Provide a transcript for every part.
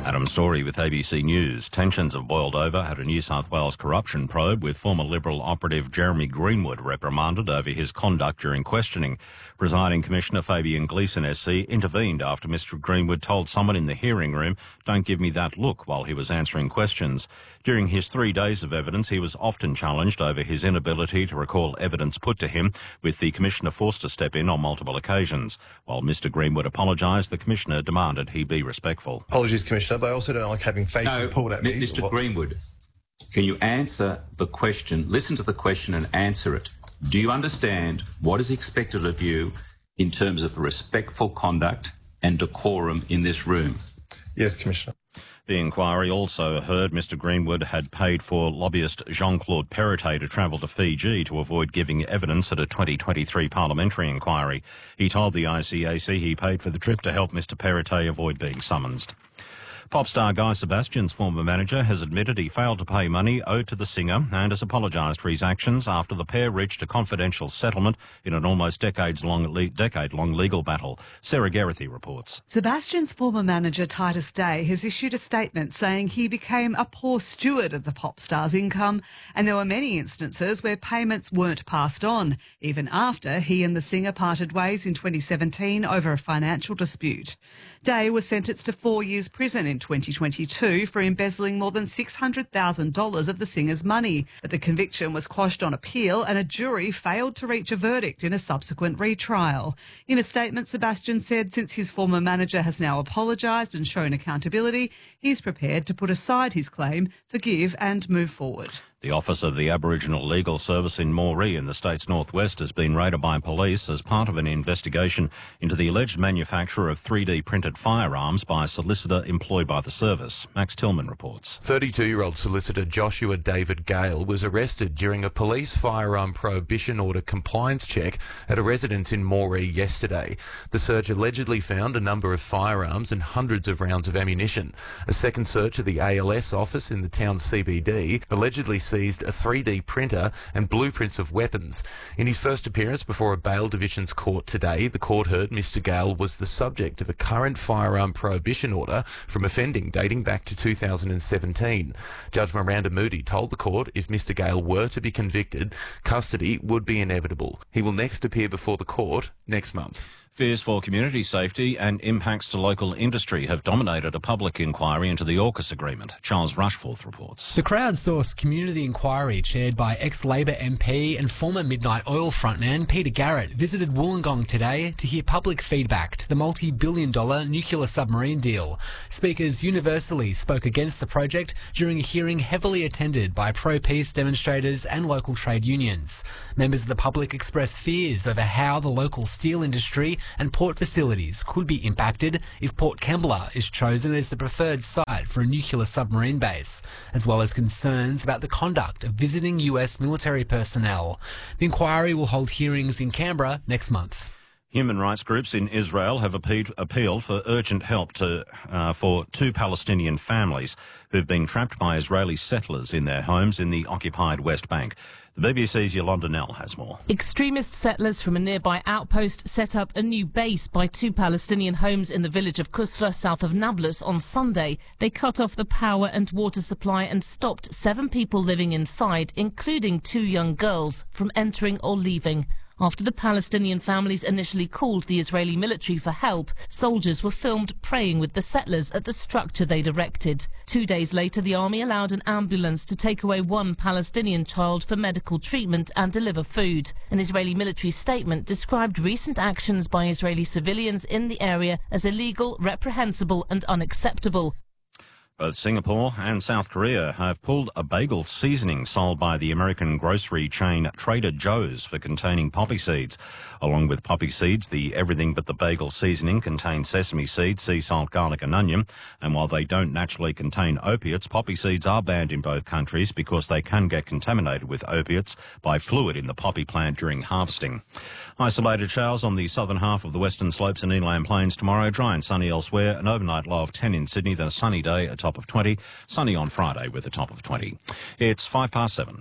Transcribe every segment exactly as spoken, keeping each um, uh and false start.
Adam Story with A B C News. Tensions have boiled over at a New South Wales corruption probe, with former Liberal operative Jeremy Greenwood reprimanded over his conduct during questioning. Presiding Commissioner Fabian Gleeson S C intervened after Mister Greenwood told someone in the hearing room, "Don't give me that look," while he was answering questions. During his three days of evidence, he was often challenged over his inability to recall evidence put to him, with the Commissioner forced to step in on multiple occasions. While Mister Greenwood apologised, the Commissioner demanded he be respectful. Apologies, Commissioner, but I also don't like having faces no, pulled at me. Mister What? Greenwood, can you answer the question, listen to the question and answer it? Do you understand what is expected of you in terms of respectful conduct and decorum in this room? Yes, Commissioner. The inquiry also heard Mister Greenwood had paid for lobbyist Jean-Claude Perrottet to travel to Fiji to avoid giving evidence at a twenty twenty-three parliamentary inquiry. He told the I C A C he paid for the trip to help Mister Perrottet avoid being summoned. Pop star Guy Sebastian's former manager has admitted he failed to pay money owed to the singer and has apologised for his actions after the pair reached a confidential settlement in an almost decades-long le- decade-long legal battle. Sarah Geraghty reports. Sebastian's former manager Titus Day has issued a statement saying he became a poor steward of the pop star's income, and there were many instances where payments weren't passed on, even after he and the singer parted ways in twenty seventeen over a financial dispute. Day was sentenced to four years prison in twenty twenty-two for embezzling more than six hundred thousand dollars of the singer's money, but the conviction was quashed on appeal and a jury failed to reach a verdict in a subsequent retrial. In a statement, Sebastian said since his former manager has now apologised and shown accountability, he's prepared to put aside his claim, forgive and move forward. The Office of the Aboriginal Legal Service in Moree in the state's northwest has been raided by police as part of an investigation into the alleged manufacture of three D printed firearms by a solicitor employed by the service. Max Tillman reports. thirty-two-year-old solicitor Joshua David Gale was arrested during a police firearm prohibition order compliance check at a residence in Moree yesterday. The search allegedly found a number of firearms and hundreds of rounds of ammunition. A second search of the A L S office in the town's C B D allegedly seized a three D printer and blueprints of weapons. In his first appearance before a bail divisions court today, the court heard Mister Gale was the subject of a current firearm prohibition order from offending dating back to two thousand seventeen. Judge Miranda Moody told the court if Mister Gale were to be convicted, custody would be inevitable. He will next appear before the court next month. Fears for community safety and impacts to local industry have dominated a public inquiry into the AUKUS agreement. Charles Rushforth reports. The crowdsourced community inquiry, chaired by ex-Labor M P and former Midnight Oil frontman Peter Garrett, visited Wollongong today to hear public feedback to the multi-billion dollar nuclear submarine deal. Speakers universally spoke against the project during a hearing heavily attended by pro-peace demonstrators and local trade unions. Members of the public expressed fears over how the local steel industry and port facilities could be impacted if Port Kembla is chosen as the preferred site for a nuclear submarine base, as well as concerns about the conduct of visiting U S military personnel. The inquiry will hold hearings in Canberra next month. Human rights groups in Israel have appealed, appealed for urgent help to, uh, for two Palestinian families who've been trapped by Israeli settlers in their homes in the occupied West Bank. The B B C's Yolanda Nell has more. Extremist settlers from a nearby outpost set up a new base by two Palestinian homes in the village of Kusra, south of Nablus, on Sunday. They cut off the power and water supply and stopped seven people living inside, including two young girls, from entering or leaving. After the Palestinian families initially called the Israeli military for help, soldiers were filmed praying with the settlers at the structure they'd erected. Two days later, the army allowed an ambulance to take away one Palestinian child for medical treatment and deliver food. An Israeli military statement described recent actions by Israeli civilians in the area as illegal, reprehensible and unacceptable. Both Singapore and South Korea have pulled a bagel seasoning sold by the American grocery chain Trader Joe's for containing poppy seeds. Along with poppy seeds, the Everything But the Bagel seasoning contains sesame seeds, sea salt, garlic and onion. And while they don't naturally contain opiates, poppy seeds are banned in both countries because they can get contaminated with opiates by fluid in the poppy plant during harvesting. Isolated showers on the southern half of the western slopes and inland plains tomorrow. Dry and sunny elsewhere. An overnight low of ten in Sydney, then a sunny day at top of twenty. Sunny on Friday with a top of twenty. It's five past seven.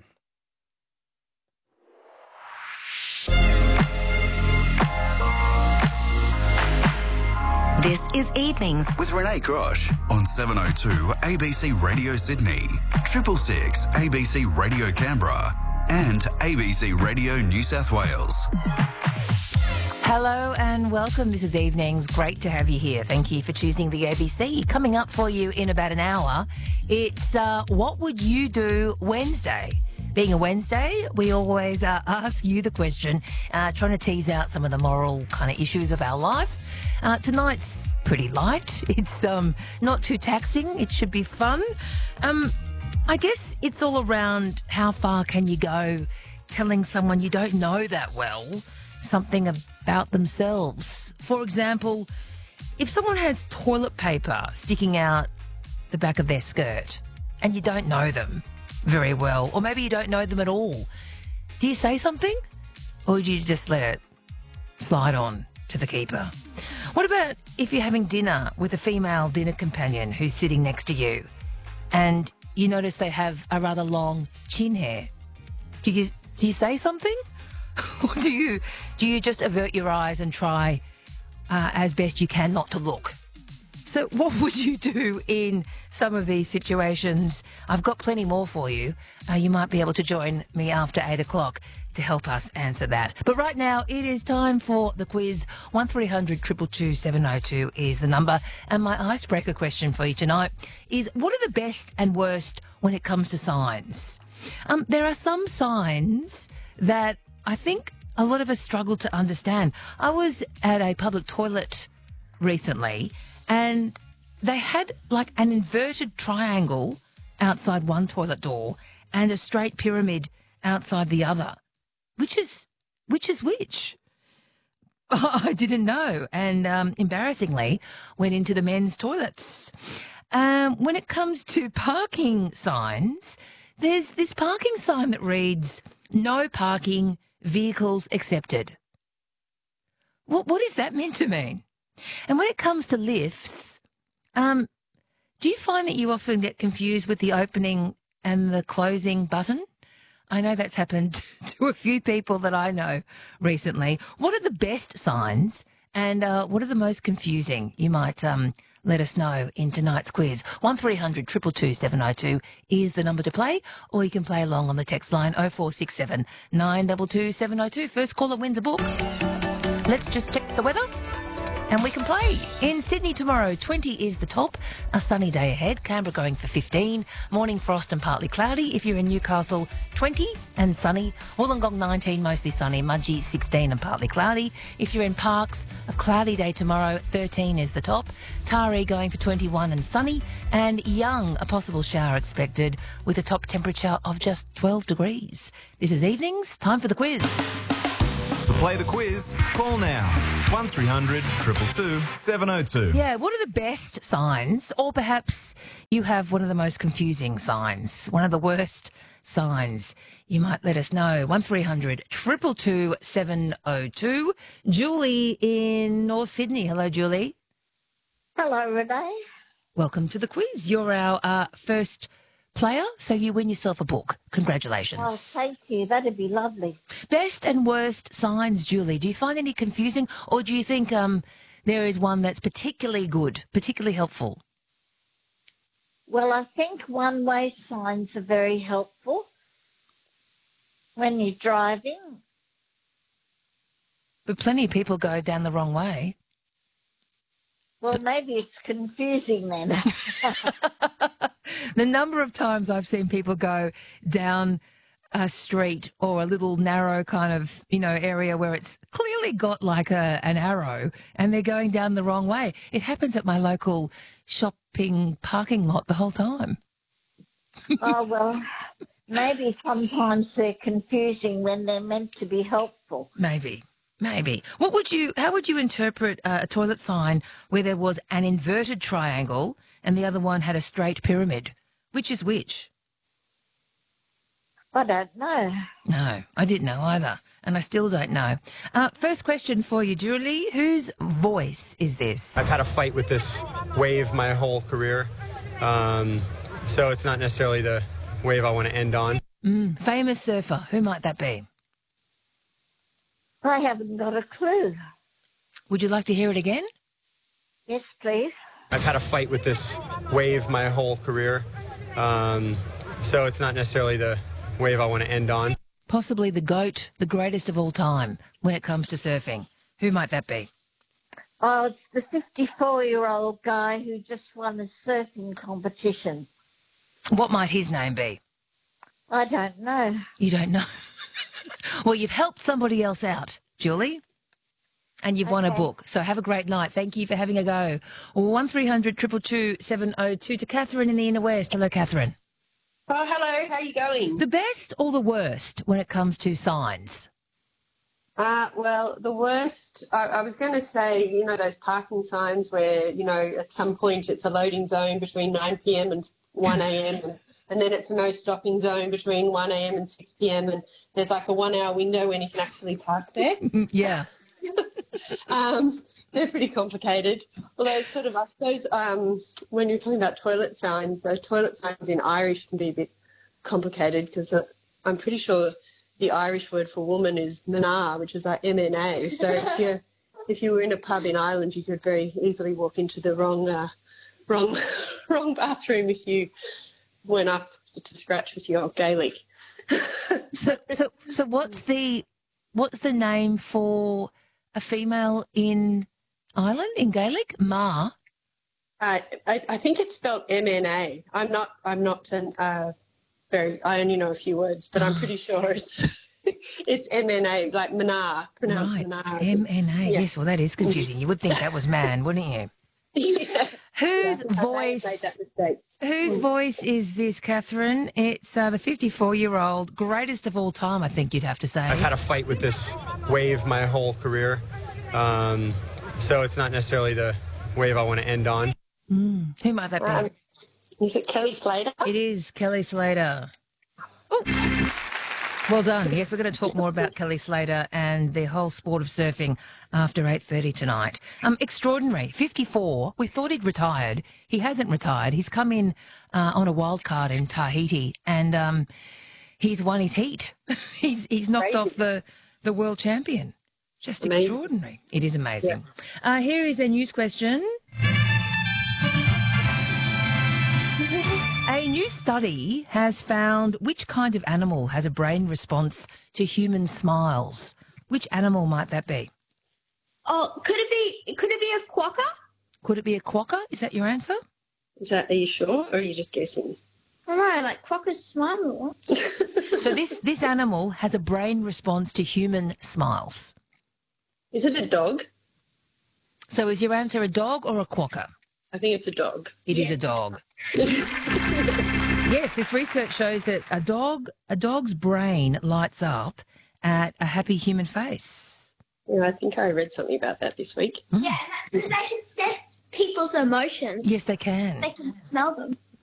This is Evenings with Renee Grosh on seven oh two A B C Radio Sydney, Triple Six A B C Radio Canberra, and A B C Radio New South Wales. Hello and welcome. This is Evenings. Great to have you here. Thank you for choosing the A B C. Coming up for you in about an hour, it's uh, What Would You Do Wednesday? Being a Wednesday, we always uh, ask you the question, uh, trying to tease out some of the moral kind of issues of our life. Uh, tonight's pretty light. It's um, not too taxing. It should be fun. Um, I guess it's all around how far can you go telling someone you don't know that well something about themselves. For example, if someone has toilet paper sticking out the back of their skirt and you don't know them very well, or maybe you don't know them at all, do you say something or do you just let it slide on to the keeper? What about if you're having dinner with a female dinner companion who's sitting next to you and you notice they have a rather long chin hair? Do you do you say something? Or do you do you just avert your eyes and try uh, as best you can not to look? So what would you do in some of these situations? I've got plenty more for you. Uh, you might be able to join me after eight o'clock to help us answer that. But right now, it is time for the quiz. one three hundred two two two seven oh two is the number. And my icebreaker question for you tonight is, what are the best and worst when it comes to signs? Um, there are some signs that I think a lot of us struggle to understand. I was at a public toilet recently and they had like an inverted triangle outside one toilet door and a straight pyramid outside the other. Which is which is which? I didn't know, and um, embarrassingly went into the men's toilets. Um, when it comes to parking signs, there's this parking sign that reads, "No parking, vehicles accepted." What what is that meant to mean? And when it comes to lifts, um, do you find that you often get confused with the opening and the closing button? I know that's happened to a few people that I know recently. What are the best signs and uh, what are the most confusing? You might um, let us know in tonight's quiz. one three hundred two two two seven oh two is the number to play, or you can play along on the text line oh four six seven nine two two seven oh two. First caller wins a book. Let's just check the weather. And we can play. In Sydney tomorrow, twenty is the top. A sunny day ahead. Canberra going for fifteen. Morning frost and partly cloudy. If you're in Newcastle, twenty and sunny. Wollongong nineteen, mostly sunny. Mudgee sixteen and partly cloudy. If you're in Parkes, a cloudy day tomorrow, thirteen is the top. Taree going for twenty-one and sunny. And Young, a possible shower expected with a top temperature of just twelve degrees. This is Evenings. Time for the quiz. To play the quiz, call now. one three hundred two two two seven oh two. Yeah, what are the best signs? Or perhaps you have one of the most confusing signs, one of the worst signs. You might let us know. one three hundred two two two seven oh two. Julie in North Sydney. Hello, Julie. Hello, Renee. Welcome to the quiz. You're our uh, first player, so you win yourself a book. Congratulations. Oh, thank you. That'd be lovely. Best and worst signs, Julie. Do you find any confusing, or do you think um, there is one that's particularly good, particularly helpful? Well, I think one-way signs are very helpful when you're driving. But plenty of people go down the wrong way. Well, maybe it's confusing then. The number of times I've seen people go down a street or a little narrow kind of, you know, area where it's clearly got like a, an arrow and they're going down the wrong way. It happens at my local shopping parking lot the whole time. Oh, well, maybe sometimes they're confusing when they're meant to be helpful. Maybe. Maybe. What would you, how would you interpret uh, a toilet sign where there was an inverted triangle and the other one had a straight pyramid? Which is which? I don't know. No, I didn't know either. And I still don't know. Uh, first question for you, Julie. Whose voice is this? I've had a fight with this wave my whole career. Um, so it's not necessarily the wave I want to end on. Mm, famous surfer. Who might that be? I haven't got a clue. Would you like to hear it again? Yes, please. I've had a fight with this wave my whole career, um, so it's not necessarily the wave I want to end on. Possibly the GOAT, the greatest of all time when it comes to surfing. Who might that be? Oh, it's the fifty-four-year-old guy who just won a surfing competition. What might his name be? I don't know. You don't know? Well, you've helped somebody else out, Julie, and you've okay. won a book. So have a great night. Thank you for having a go. one three hundred two two two seven oh two to Catherine in the Inner West. Hello, Catherine. Oh, hello. How are you going? The best or the worst when it comes to signs? Uh, well, the worst, I, I was going to say, you know, those parking signs where, you know, at some point it's a loading zone between nine p m and one a m and, and then it's a no stopping zone between one a m and six p m and there's like a one hour window when you can actually park there. Yeah. um, they're pretty complicated. Although sort of, I suppose, um, when you're talking about toilet signs, those toilet signs in Irish can be a bit complicated because uh, I'm pretty sure the Irish word for woman is manar, which is like M N A. So if you if you were in a pub in Ireland, you could very easily walk into the wrong uh, wrong wrong bathroom if you went up to scratch with your Gaelic. so so so what's the what's the name for a female in Ireland in Gaelic? Ma. Uh, I I think it's spelled M N A. I'm not I'm not an uh, Very, I only know a few words, but I'm pretty sure it's it's M N A, like manar, pronounced right. manar. M N A, yeah. Yes, well, that is confusing. You would think that was man, wouldn't you? Yeah. Whose yeah, voice? I made that mistake. Whose mm. voice is this, Catherine? It's uh, the fifty-four-year-old, greatest of all time, I think you'd have to say. I've had a fight with this wave my whole career, um, so it's not necessarily the wave I want to end on. Mm. Who might that be? Um, Is it Kelly Slater? It is Kelly Slater. Ooh. Well done. Yes, we're going to talk more about Kelly Slater and the whole sport of surfing after eight thirty tonight. Um, extraordinary. fifty-four. We thought he'd retired. He hasn't retired. He's come in uh, on a wild card in Tahiti and um, he's won his heat. he's he's knocked Crazy. off the, the world champion. Just amazing. Extraordinary. It is amazing. Yeah. Uh, here is a news question. A new study has found which kind of animal has a brain response to human smiles. Which animal might that be? Oh, could it be? Could it be a quokka? Could it be a quokka? Is that your answer? Is that? Are you sure, or are you just guessing? I don't know, like quokkas smile. So this this animal has a brain response to human smiles. Is it a dog? So is your answer a dog or a quokka? I think it's a dog. It yeah. is a dog. Yes, this research shows that a dog, a dog's brain lights up at a happy human face. Yeah, I think I read something about that this week. Mm. Yeah, they can sense people's emotions. Yes, they can. They can smell them.